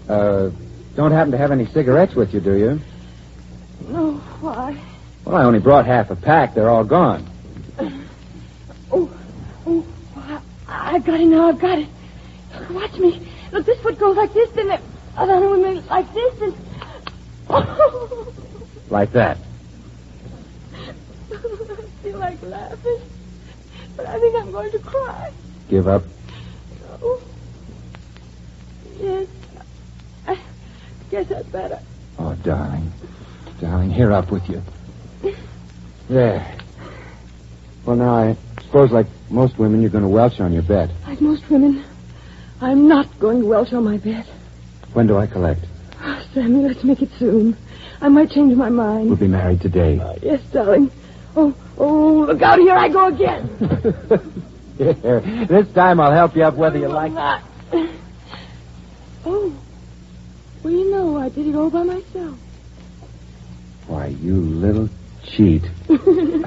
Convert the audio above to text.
Don't happen to have any cigarettes with you, do you? No, why? Well, I only brought half a pack. They're all gone. I got it now. I've got it. Watch me. Look, this foot goes like this, then the other one like this, and... Like that. I feel like laughing, but I think I'm going to cry. Give up? Oh. Yes. I guess I'd better. Oh, darling. Darling, here up with you. There. Well, now, I suppose like most women, you're going to welch on your bed. Like most women, I'm not going to welch on my bed. When do I collect? Oh, Sammy, let's make it soon. I might change my mind. We'll be married today. Yes, darling. Oh, look out, here I go again. Here. This time I'll help you up whether you like... Not. Oh. Well, you know, I did it all by myself. Why, you little cheat.